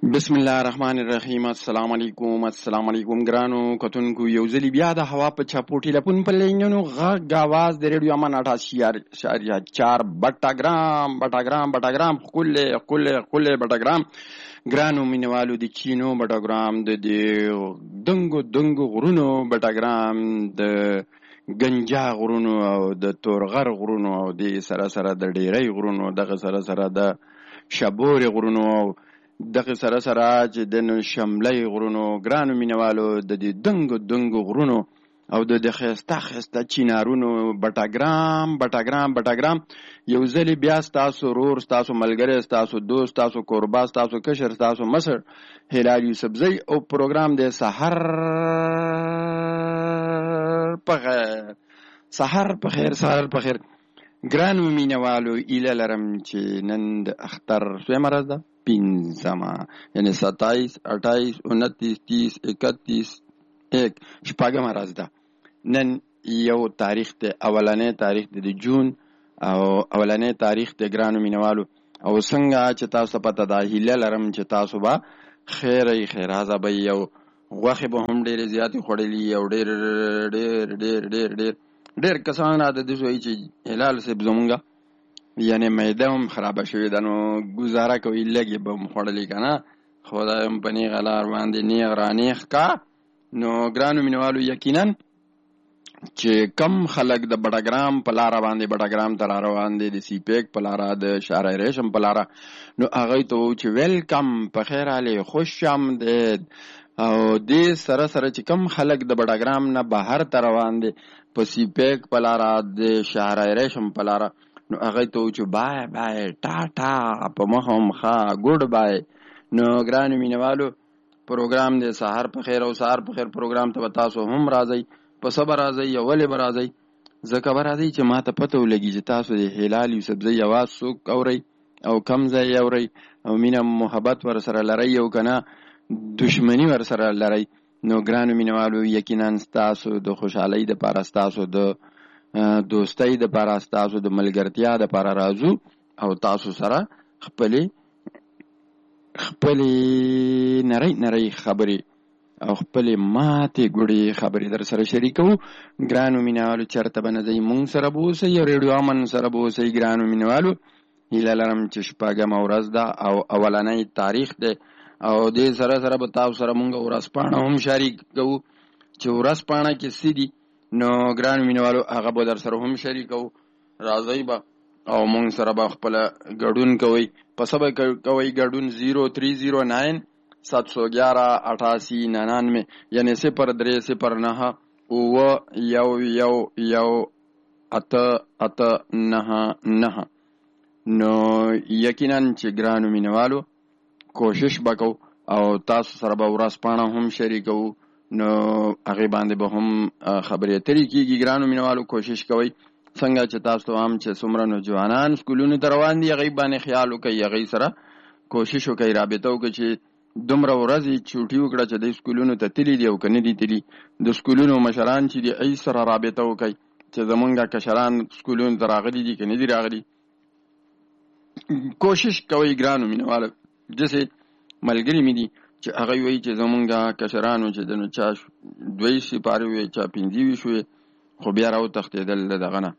بسم الله الرحمن الرحیم. السلام علیکم ګرانو کتونکو. یو ځلی بیا د هوا په چاپو ټیلیفون په لینونو غږ آواز د ریډیو امان 88.4 بټاګرام خله بټاګرام ګرانو مینوالو د چینو بټاګرام د دنګو غرونو بټاګرام د گنجا غرونو او د تورغر غرونو او د سره د ډیری غرونو دغه سره د شبور غرونو او دغه سره چې د شملې غرونو ګرانو مینوالو د دنګو غرونو او د خسته چینارونو بټاګرام یو ځلی بیا ستاسو رور، ستاسو ملګری، ستاسو دوست، ستاسو قربا، ستاسو کشر، ستاسو مصر هلال یوسفزی او پروګرام د سحر په خیر ګرانو مینوالو. ایله لرم چې نن د اختر سوی مرز ده پینځمه، یعنی 27 28 29 30 31 شپږمه ورځ ده. نن یو تاریخ دی، اولنی تاریخ دی د جون او اولنی تاریخ دی ګرانو مینوالو. او څنګه چې تاسو پته ده، هیله لرم چې تاسو به خیرازه به یو غوښې به هم ډېرې زیاتې خوړلي او ډېر کسان راته داسې وایي چې هلال صاحب زمونږ یعنی معده هم خرابه شوې ده، نو ګزاره کوي لږې به هم خوړلي که نه. خدای هم په نیغه لار باندې نیغ رانیغ کا. نو ګرانو مینوالو یقینا چې کم خلک د بټاګرام په لاره باندې بټاګرام ته را روان دي، د سیپیک په لاره، د شارع ریشم په لاره، نو هغوی ته وو چې ویلکم، په خیر حالې، خوش آمدید. او دې سره چې کم خلک د بټاګرام نه بهر ته روان دي په سیپیک په لاره، د شارع ریشم په لاره، نو هغه ته و چې بای ټاټا په مخه ګوډ بای. نو ګرانو مینوالو پروګرام د سحر په خیر او سحر په خیر پروګرام ته به تاسو هم راځئ. په صبر راځئ یا ولې به راځئ؟ ځکه به راځئ چې ما ته پته ولګي چې تاسو د هلال یوسفزی اواز څوک اورئ او کم ځای اورئ او مینه محبت ورسره لرئ او که نه دشمني ورسره لرئ. نو ګرانو مینوالو یقینا ستاسو د خوشحالۍ دپاره، ستاسو د دوستۍ دپاره، ستاسو د ملګرتیا دپاره راځو او تاسو سره خپلې نری خبرې او خپلې ماتې ګوډې خبرې در سره شریکوو. ګرانو مینوالو چېرته به نه ځئ، مونږ سره به اوسئ او ریډیو امن سره به اوسئ. ګرانو مینوالو هیله لرم چې شپږمه ورځ ده او اولنی تاریخ دی او دې سره به تاسو سره مونږ ورځپاڼه هم شریک کوو چې ورځپاڼه کې څه دي. نو ګرانو مینوالو هغه به در سره هم شریکوو. راځئ به او مونږ سره به خپله ګډون کوئ. په څه به کوئ ګډون؟ 0309 711 8899 یعنی 0309 9118899. نو یقینا چې ګرانو مینوالو کوشش وکړو او تاسو سره به ورځپاڼه هم شریکوو، نو هغې باندې به هم خبرې اترې کېږي. ګرانو مینوالو کوشش کوئ څنګه چې تاسو هم چې څومره نوجوانان سکولونو ته روان دي هغې باندې خیال وکړئ، هغې سره کوشش وکړئ، رابطه وکړئ چې دومره ورځې چوټي وکړه چې د سکولونو ته تلي دي او که نه دي تلي. د سکولونو مشران چې دي هغې سره رابطه وکړئ چې زمونږ کشران سکولونو ته راغلي دي که نه دي راغلي. کوشش کوئ ګرانو مینوالو. داسې ملګري مې دي چې هغوی وایي چې زمونږ کشرانو چې د نو چا 2 سپارې وې، چا 25 وې، خو بیا را وتښتېدل د دغه نه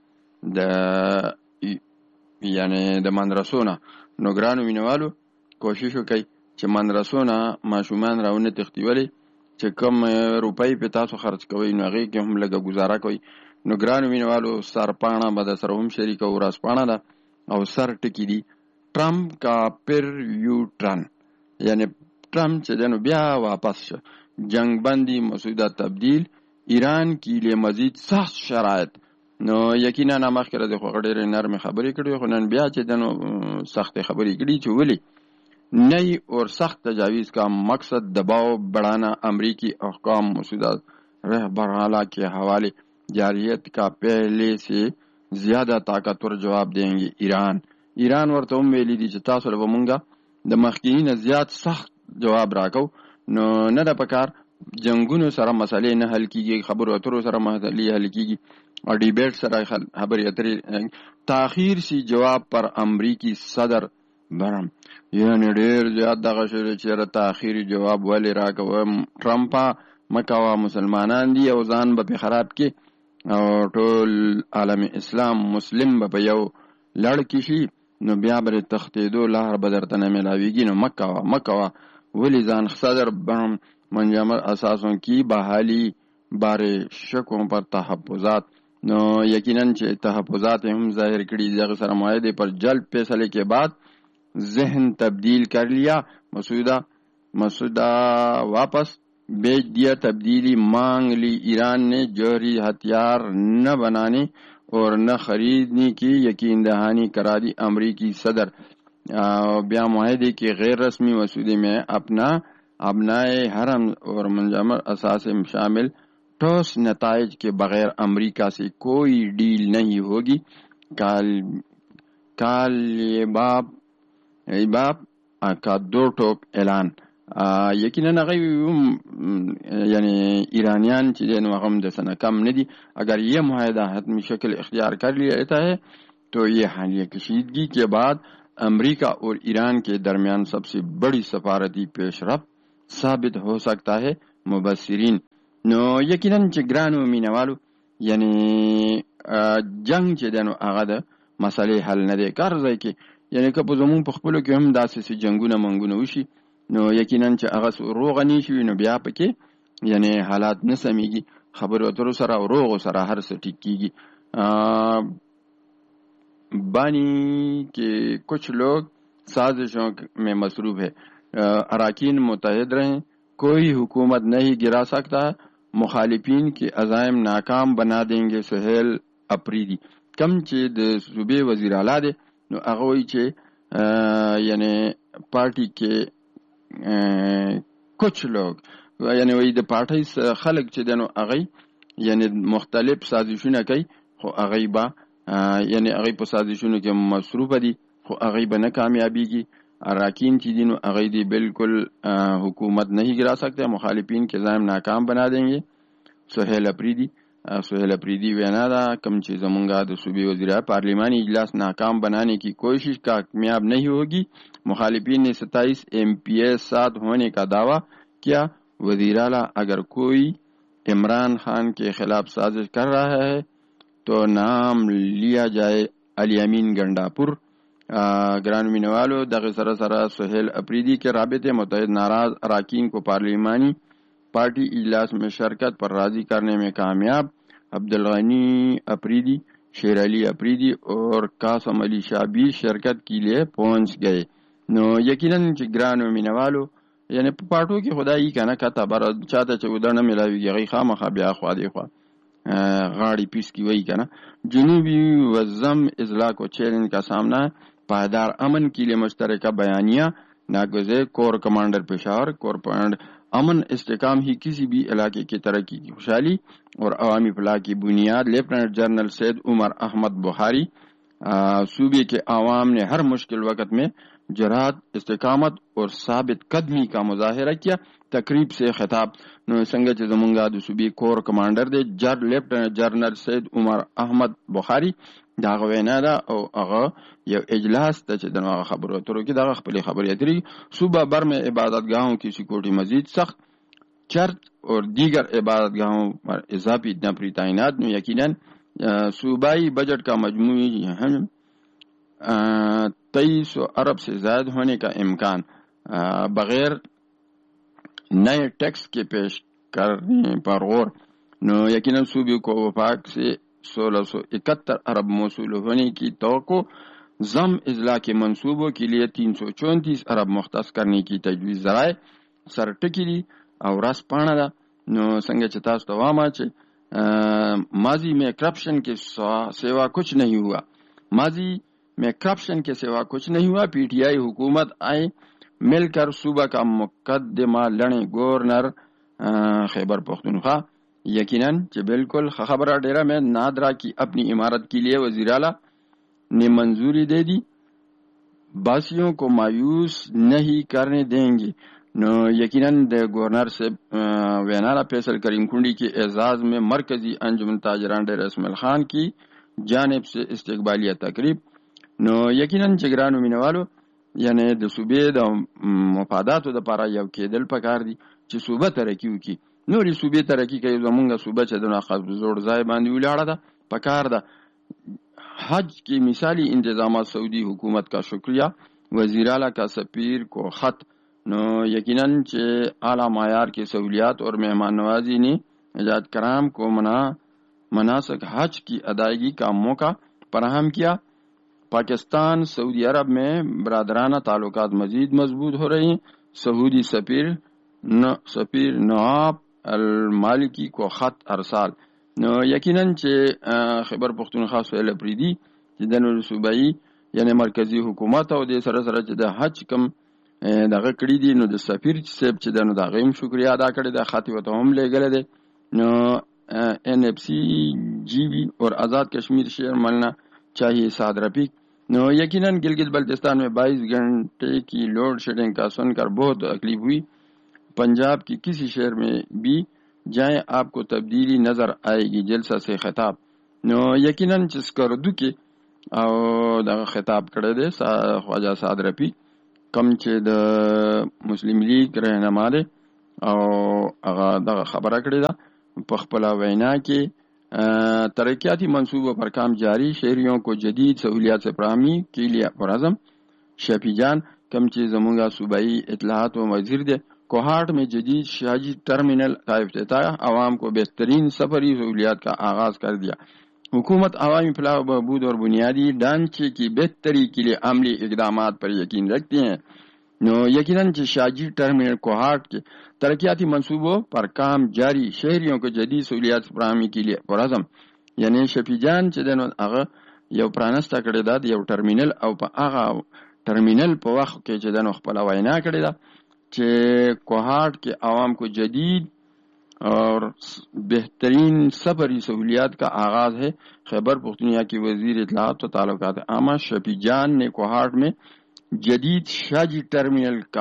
یعنې د مدرسو نه. نو ګرانو مینوالو کوشش وکئ چې مدرسو نه ماشومان را ونه تښتي. ولې چې کم روپۍ پې تاسو خرڅ کوئ نو هغې کې هم لږه ګزاره کوئ. نو ګرانو مینوالو سرپاڼه به در سره هم شریکوو، ورځپاڼه ده او سر ټکي دي ټرمپ کا پر یو ټرن، یعنی ټرمپ چې دی نو بیا واپس شه، جنگ بندی مسوده تبدیل، ایران کی لیے مزید سخت شرایط. نو یقینا مخکې راځي خو هغه ډېرې نرمې خبرې کړي، خو نن بیا چې دی نو سختې خبرې کړي چې ولې نئی اور سخت تجاویز کا مقصد دباؤ بڑھانا، امریکی احکام مسودہ رہبرحالہ کے حوالے جارحیت کا پہلے سے زیادہ طاقتور جواب دیں گے ایران ورته هم ویلي دي چې تاسو له به مونږه د مخکیني نه زیات سخت جواب راکو. نو نه ده پکار جنگونو سره مسئلې نه حل کېږي، خبرو اترو سره مسئلې حل کېږي اور ڈیبیٹ سره خبرې اترې. تاخیر سی جواب پر امریکی صدر برم یعنی ډیر زیات دغه شوی چې را تاخیری جواب ولی راکوه ټرمپا مکوا مسلمانان دی او ځان به خراب کی او ټول عالم اسلام مسلم به یو لړ کی شي نو بیا بر تختیدو لهر بدرته نه ملاویږي نو مکوا ولی ځان صدر برم منجمر اساسوں کی بحالی بارے شکوں پر تحفظات نو یقیناً چې تحفظات هم ظاہر کړي دغه سره معاهده پر جلد فیصلے کے بعد ذہن تبدیل کر لیا مسودہ واپس بیچ دیا تبدیلی مانگ لی ایران نے جوہری ہتھیار نہ بنانے اور نہ خریدنے کی یقین دہانی کرا دی امریکی صدر بیا معاہدے کے غیر رسمی مسودے میں اپنا ابنائے حرم اور منجمر اثاثے شامل ٹھوس نتائج کے بغیر امریکہ سے کوئی ڈیل نہیں ہوگی کال یہ باپ کا دو ټوک اعلان یقینا هغه یعنی ایرانیان چې نو هم د سنه کم نه دي اگر یہ معاہدہ حتمی شکل اختیار کر لیتا ہے تو یہ حالیہ کشیدگی کے بعد امریکہ اور ایران کے درمیان سب سے بڑی سفارتی پیش رفت ثابت ہو سکتا ہے مبصرین نو یقینا چې ګرانو مینوالو یعنی جنگ چې دنو هغه د مسئلې حل نه دی کار ځای کې یعنی که په زمون په خپلو کې هم داسې جنگونه منګونه وشي نو یقینا چې هغه روغ نه شي نو بیا پکې یعنی حالات نه سمېږي خبرو اترو سره او روغ سره هر څه ٹھیک کیږي بانی کہ کچھ لوگ سازشوں میں مصروف ہے اراکین متحد رہیں کوئی حکومت نہیں گرا سکتا مخالفین کے عزائم ناکام بنا دیں گے سہیل اپریدی کم چې د صوبې وزیر اعلی دی نو هغه وایي چې یعنی پارټي کې کچھ لوگ یعنی وایي د پارټۍ خلک چې دی نو هغه یعنی مختلف سازشونه کوي خو هغه به یعنی هغه په سازشونو کې مصروف دي خو هغه به نه کامیابیږي اراکین چې دي نو هغه دی بالکل حکومت نہیں گرا سکتے مخالفین کے عزائم ناکام بنا دیں گے سہیل اپریدی وینا دا کم چې زمونږه د صوبې وزیر پارلیمانی اجلاس ناکام بنانے کی کوشش کامیاب نہیں ہوگی مخالفین نے 27 MPs ساتھ ہونے کا دعویٰ کیا وزیر اعلیٰ اگر کوئی عمران خان کے خلاف سازش کر رہا ہے تو نام لیا جائے علی امین گنڈاپور گران مینوالو دغه سره سره سہیل اپریدی کے رابطے متحد ناراض اراکین کو پارلیمانی پارٹی اجلاس میں شرکت پر راضی کرنے میں کامیاب عبدالغنی اپریدی شیر علی اپریدی اور قاسم علی شاہ بھی شرکت کے لیے پہنچ گئے نو یقیناً چې ګرانو مینوالو یعنی په پاټو کې خدای کنه کته بر چاته چې ودانه ملاویږي غي خامخا بیا خو دی خو غاڑی پیس کی وہی کنا جنوبی وزم اضلاع کو چیلنج کا سامنا پائیدار امن کے لیے مشترکہ بیانیہ ناگزیر corps commander Peshawar corps commander امن استحکام ہی کسی بھی علاقے کی ترقی کی خوشحالی اور عوامی فلاح کی بنیاد لیفٹیننٹ جنرل سید عمر احمد بخاری صوبے کے عوام نے ہر مشکل وقت میں جرات استقامت اور ثابت قدمی کا مظاہرہ کیا تقریب سے خطاب نو څنګه چې زمونږه د صوبې کور کمانډر دی لیفټیننٹ جنرل سید عمر احمد بخاری دا غوینا دا او هغه یو اجلاس ته چې دغه خبرو اترو کې دغه خپل خبرې اترې صوبہ بھر میں عبادت گاہوں کی سیکورٹی مزید سخت چرچ اور دیگر عبادت گاہوں پر اضافی نفری تعینات میں یقیناً صوبائی بجٹ کا مجموعی 2300 ارب سے زائد ہونے کا امکان بغیر نئے ٹیکس کے پیش کرنے پر غور نو یقیناً صوبے کو وفاق سے 1671 ارب موصول ہونے کی توقع ضم اضلاع کے منصوبوں کے لیے 334 ارب مختص کرنے کی تجویز ذرائع سر ٹکلی اور رس پانا دا نو څنګه چې تاسو ته وایم چې ماضی میں کرپشن کے سوا کچھ نہیں ہوا پی ٹی آئی حکومت آئے مل کر صوبہ کا مقدمہ لڑیں گورنر خیبر پختونخوا یقیناً کہ بالکل خبر ڈیرا میں نادرا کی اپنی عمارت کے لیے وزیر اعلیٰ نے منظوری دے دی باسیوں کو مایوس نہیں کرنے دیں گے نو یقیناً گورنر سے وینالا فیصل کریم کنڈی کے اعزاز میں مرکزی انجمن تاجران ڈیر اسماعیل خان کی جانب سے استقبالیہ تقریب نو یقیناً جگرانو مینوالو یعنی د صوبې د مفاداتو لپاره یو کېدل پکار دي چې صوبه ترقي وکړي. نورې صوبې ترقي کوي، زمونږ صوبه چې دونه زوړ ځای باندې ولاړه ده پکار ده. حج کی مثالی انتظامات سعودی حکومت کا شکریہ، وزیر اعلیٰ کا سفیر کو خط. نو یقیناً چې اعلیٰ معیار کی سہولیات اور مہمان نوازی نے حجاج کرام کو مناسک حج کی ادائیگی کا موقع فراہم کیا. پاکستان سعودی عرب میں برادرانہ تعلقات مزید مضبوط ہو رہے ہیں. سعودی سفیر نواب المالکی کو خط ارسال. نو یقیناً چې خیبر پختونخوا سهیل اپریدي چې د نور صوبایي یعنی مرکزی حکومت او د سره سره چې د حج کم دغه کړی دي، نو د سفیر صاحب چې د نو د غیم شکریا ادا کړی د خط وته هم لګل دي. نو N F C G B اور آزاد کشمیر شہر ملنا چاہیے سعد رفیق. نو یقیناً گلگت بلتستان میں 22 گھنٹے کی لوڈ شیڈنگ کا سن کر بہت تکلیف ہوئی. پنجاب کی کسی شہر میں بھی جائیں آپ کو تبدیلی نظر آئے گی. جلسہ سے خطاب. نو یقیناً چې سکردو کې او دغه خطاب کړی دی خواجه سعد رفیق کم چې د مسلم لیگ رهنما دی او هغه دغه خبره کړې ده په خپل وینا کې. ترقیاتی منصوبوں پر کام جاری، شہریوں کو جدید سہولیات سے فراہمی کے لیے پرعزم. شفیع جان کم چې زمونږ صوبائی اطلاعات و وزیر دے کوہاٹ میں جدید شاہجی ٹرمینل کا افتتاح، عوام کو بہترین سفری سہولیات کا آغاز کر دیا. حکومت عوامی فلاح و بہبود اور بنیادی ڈھانچے کی بہتری کے لیے عملی اقدامات پر یقین رکھتے ہیں. نو یقیناً شاہجی ٹرمینل کوہاٹ کے ترقیاتی منصوبوں پر کام جاری، شہریوں کو جدید سہولیات فراہمی کے لیے پرعزم. یعنی شفیع جان چې دنو هغه یو پرانسته کړی دا یو ټرمینل او په هغه ټرمینل په وخت کې چې دنو خپل وینا کړی دا چې کوہاٹ کے عوام کو جدید اور بہترین سفری سہولیات کا آغاز ہے. خیبر پختونخوا کی وزیر اطلاعات و تعلقات عامہ شفیع جان نے کوہاٹ میں جدید شاہجی ٹرمینل کا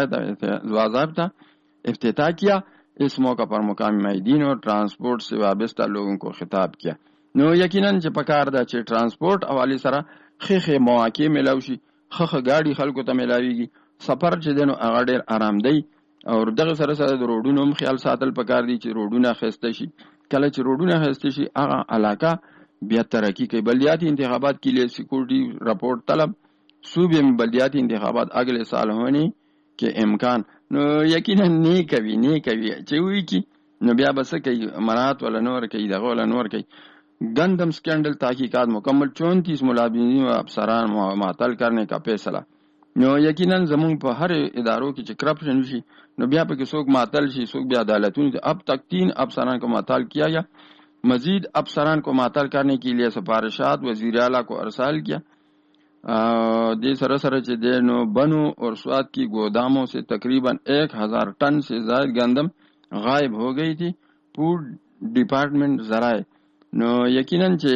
باضابطہ افتتاح کیا. اس موقع پر مقامی ماہرین اور ٹرانسپورٹ سے وابستہ لوگوں کو خطاب کیا. نو یقیناً چې پکار ده چې ټرانسپورٹ حواله سره خخه مواقع ملاوي شي، خخه گاډي خلکو ته ملاويږي، سفر چې دنو هغه ډیر آرامدی او دغه سره سره د روډونو هم خیال ساتل پکار دي چې روډونه خسته شي. کله چې روډونه خسته شي هغه علاقہ بیا ترقی کوي. بلدیاتی انتخابات کے لیے سیکورٹی رپورٹ طلب. صوبے میں بلدیاتی انتخابات اگلے سال ہونے کے امکان. نو یقینا نہیں کوي چې وی کی نو بیا بس کوي امارات ولا نور کوي دغه ولا نور کوي. گندم سکینڈل تحقیقات مکمل، 34 ملازمین و افسران معطل کرنے کا فیصلہ. نو یقیناً زمون په هر اداروں کې چې کرپشن شي نو بیا په کې څوک معطل شي څوک بیا عدالتونو ته. اب تک 3 افسران کو معطل کیا گیا. مزید افسران کو معطل کرنے کے لیے سفارشات وزیر اعلیٰ کو ارسال کیا. دے سره سره چې د نو بنو اور سوات کی گوداموں سے تقریباً 1000 ٹن سے زائد گندم غائب ہو گئی تھی. فوڈ ڈپارٹمنٹ ذرائع. نو یقیناً چې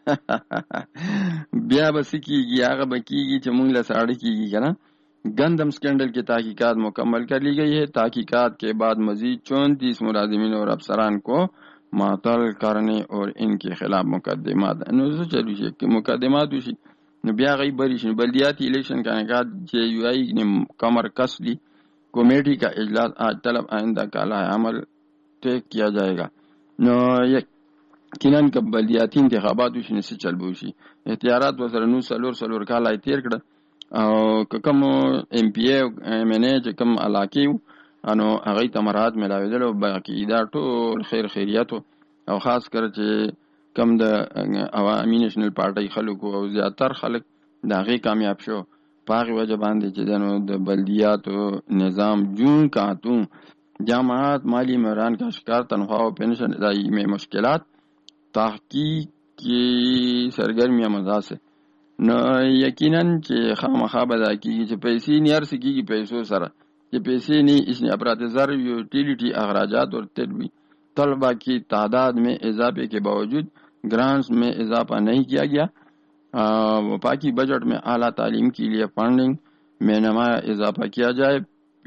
بیا بس کیږي هغه به کیږي چې مونږ له ساړه کیږي کنه. گندم سکینڈل کی تحقیقات مکمل کر لی گئی ہے. تحقیقات کے بعد مزید 34 ملازمین اور افسران کو معطل کرنے اور ان کے خلاف مقدمات. نو چلو شي مقدمات وشي نو بیا غي بری شي. بلدیاتی الیکشن کا انعقاد جے یو آئی نے کمر کس لی. کمیٹی کا اجلاس آج طلب آئندہ کالا عمل طے کیا جائے گا. نو یقیناً که بلدیاتی انتخابات وشي نسی چل بوشي اختیارات وسره نو سلور کاله تیر کړه او که کوم ام پی ای ام ان ای چې کوم علاقې انو هغه ته مراد ملاویدل او باقی دا ټول خیریت او خاص کر چې کم د عوامي نېشنل پارټي خلکو او زیاتر خلک دا غي کامیاب شو پاغي وجه باندې چې دنو د بلدیاتو نظام جون کاتون جامعات مالی مہران کا شکار تنخواہ و پینشن ادائی میں مشکلات تحقیق کی سرگرمیاں مزاح سے. نو یقیناً چې خامخا بدا کیږي چې پیسې نه ارسي کیږي پیسو سره چې پیسې نه اس نے افراط زر یوٹیلیٹی اخراجات اور طلبہ کی تعداد میں اضافے کے باوجود گرانٹس میں اضافہ نہیں کیا گیا. وفاقی بجٹ میں اعلیٰ تعلیم کے لیے فنڈنگ میں نمایاں اضافہ کیا جائے.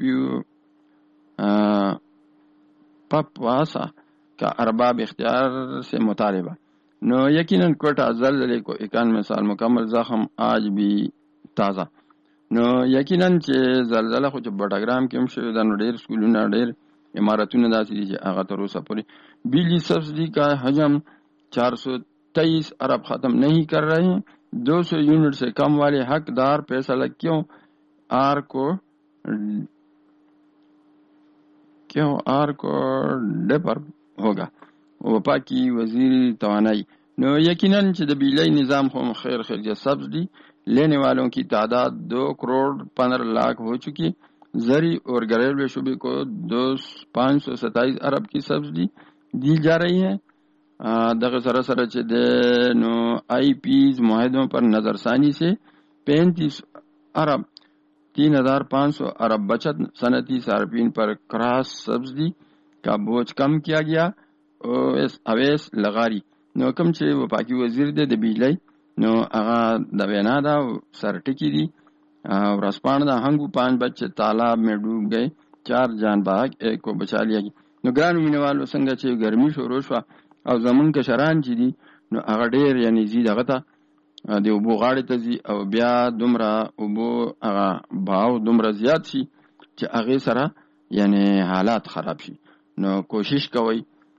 پپواسا کا ارباب اختیار سے مطالبہ. نو یقیناً کوئٹہ زلزلے کو 91 سال مکمل، زخم آج بھی تازہ. نو یقینا چې زلزلہ خو چې بټاګرام کې هم شوې ده، نو ډېر سکولونه ډېر عمارتونه داسې دي چې هغه تر اوسه پورې بجلی سبسڈی کا حجم 423 ارب ختم نہیں کر رہے ہیں. 200 یونٹ سے کم والے حقدار فیصلہ کیوں آر کو ڈپر ہوگا. وفا کی وزیر توانائی. نو یقیناً چې د بجلی نظام خو خیر جو سبسڈی لینے والوں کی تعداد 2 کروڑ 15 لاکھ ہو چکی. زرعی اور گھریلو شعبے کو 527 ارب کی سبسڈی دی جا رہی ہے. دغه سره سره چې د نو آئی پیز معاہدوں پر نظر ثانی سے 35 ارب 3500 ارب بچت صنعتی صارفین پر کراس سبسڈی کا بوجھ کم کیا گیا. اویس لغاری نو کوم چې وفاقي وزیر دی د بجلی نو هغه د وینا دا سرټکی دی ورسپان دا ہنگو 5 بچے تالاب میں ڈوب گئے، 4 جان بحق 1 کو بچا لیا گیا. نو ګرانو مینوالو څنګه چې ګرمي شروع شوه او زمون کشران چې دي نو هغه ډېر یعنی زی دغه ته د اوبو غاړې ته ځي او بیا دومره اوبو هغه بهاو دومره زیات شي چې هغې سره یعنی حالات خراب شي. نو کوشش کوئ